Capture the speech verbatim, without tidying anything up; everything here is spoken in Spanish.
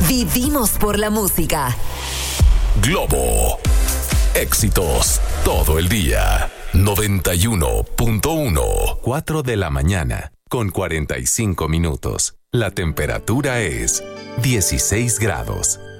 Vivimos por la música. Globo. Éxitos todo el día. noventa y uno punto uno. cuatro de la mañana con cuarenta y cinco minutos. La temperatura es dieciséis grados.